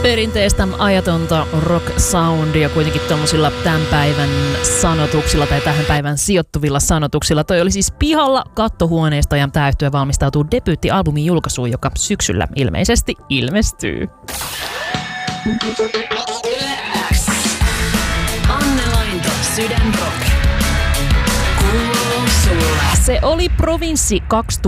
Perinteistä ajatonta rock soundia kuitenkin tuommoisilla tämän päivän sanotuksilla tai tähän päivän sijoittuvilla sanotuksilla. Toi oli siis pihalla kattohuoneesta ja tää yhtye valmistautuu debyyttialbumin julkaisuun, joka syksyllä ilmeisesti ilmestyy. Anne Lainto, Sydänrock. Kuuluu sulle. Se oli Provinssi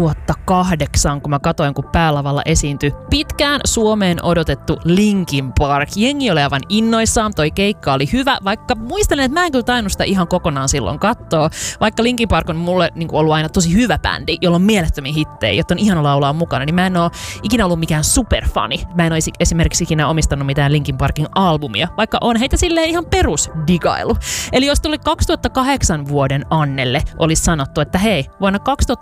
2008, kun mä katoin, kun päälavalla esiintyi pitkään Suomeen odotettu Linkin Park. Jengi oli aivan innoissaan, toi keikka oli hyvä, vaikka muistelen, että mä en kyllä tainnut sitä ihan kokonaan silloin katsoa. Vaikka Linkin Park on mulle ollut aina tosi hyvä bändi, jolla on mielettömiä hittejä, jotta on ihana laulaa mukana, niin mä en ole ikinä ollut mikään superfani. Mä en ole esimerkiksi ikinä omistanut mitään Linkin Parkin albumia, vaikka on heitä silleen ihan perusdigailu. Eli jos tuli 2008 vuoden Annelle, olisi sanottu, että hei, vuonna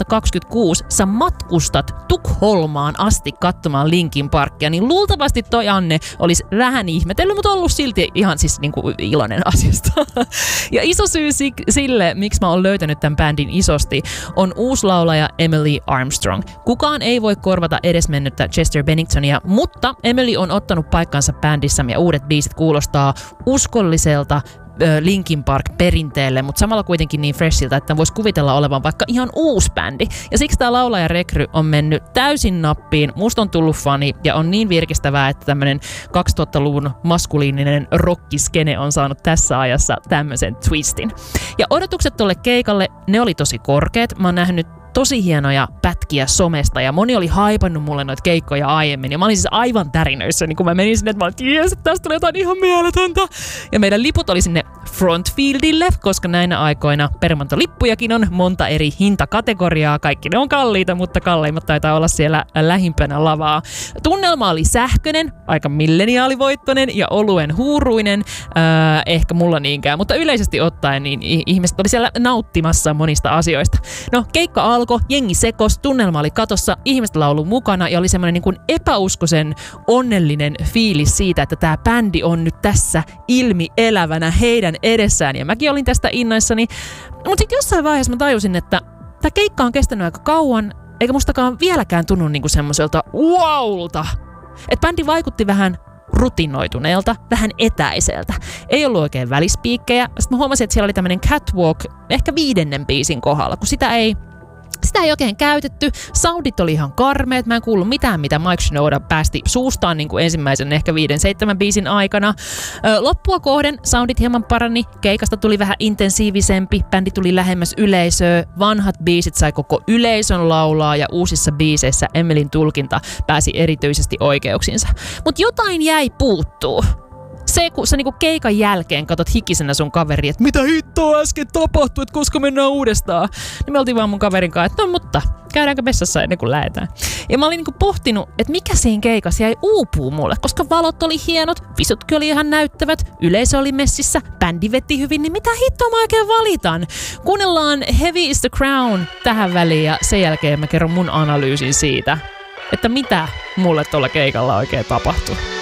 2026 sä matkustat Tukholmaan asti katsomaan Linkin Parkia, niin luultavasti toi Anne olisi vähän ihmetellyt, mutta ollut silti ihan siis niinku iloinen asiasta. Ja iso syy sille, miksi mä oon löytänyt tämän bändin isosti, on uusi laulaja Emily Armstrong. Kukaan ei voi korvata edesmennyttä Chester Benningtonia, mutta Emily on ottanut paikkansa bändissä ja uudet biisit kuulostaa uskolliselta Linkin Park perinteelle, mutta samalla kuitenkin niin freshiltä, että voisi kuvitella olevan vaikka ihan uusi bändi. Ja siksi tämä laulaja rekry on mennyt täysin nappiin. Musta on tullut fani ja on niin virkistävää, että tämmönen 2000-luvun maskuliininen rockiskene on saanut tässä ajassa tämmöisen twistin. Ja odotukset tolle keikalle, ne oli tosi korkeat. Mä oon nähnyt tosi hienoja pätkiä somesta ja moni oli haipannut mulle noita keikkoja aiemmin. Ja mä olin siis aivan tärinöissä, niin kun mä menin sinne, että mä olin, jes, että tästä tulee jotain ihan mieletöntä. Ja meidän liput oli sinne Frontfieldille, koska näinä aikoina permanto-lippujakin on monta eri hintakategoriaa. Kaikki ne on kalliita, mutta kalleimmat taitaa olla siellä lähimpänä lavaa. Tunnelma oli sähköinen, aika milleniaalivoittoinen ja oluen huuruinen. Ehkä mulla niinkään, mutta yleisesti ottaen niin ihmiset oli siellä nauttimassa monista asioista. No, keikka alkoi, jengi sekos, tunnelma oli katossa, ihmiset laulu mukana ja oli semmoinen niin kuin epäuskoisen onnellinen fiilis siitä, että tämä bändi on nyt tässä ilmi elävänä heidän edessään. Ja mäkin olin tästä innoissani. Mutta sitten jossain vaiheessa mä tajusin, että tämä keikka on kestänyt aika kauan, eikä mustakaan vieläkään tunnu niinku semmoiselta wowlta. Että bändi vaikutti vähän rutinoituneelta, vähän etäiseltä. Ei ollut oikein välispiikkejä. Sitten mä huomasin, että siellä oli tämmöinen catwalk ehkä 5. biisin kohdalla, kun sitä ei oikein käytetty. Soundit oli ihan karmeet. Mä en kuullut mitään, mitä Mike Shinoda päästi suustaan niin kuin ensimmäisen ehkä 5-7 biisin aikana. Loppua kohden soundit hieman parani. Keikasta tuli vähän intensiivisempi. Bändi tuli lähemmäs yleisöä. Vanhat biisit sai koko yleisön laulaa ja uusissa biiseissä Emelyn tulkinta pääsi erityisesti oikeuksinsa. Mutta jotain jäi puuttuu. Se, kun sä niinku keikan jälkeen katot hikisenä sun kaveri, että mitä hittoa äsken tapahtui, että koska mennään uudestaan. Niin me oltiin vaan mun kaverin kanssa, että no mutta, käydäänkö vessassa ennen kuin lähdetään. Ja mä olin niinku pohtinut, että mikä siinä keikassa jäi uupuu mulle, koska valot oli hienot, visutkin oli ihan näyttävät, yleisö oli messissä, bändi veti hyvin, niin mitä hittoa mä oikein valitan? Kuunnellaan Heavy is the Crown tähän väliin ja sen jälkeen mä kerron mun analyysin siitä, että mitä mulle tuolla keikalla oikein tapahtui.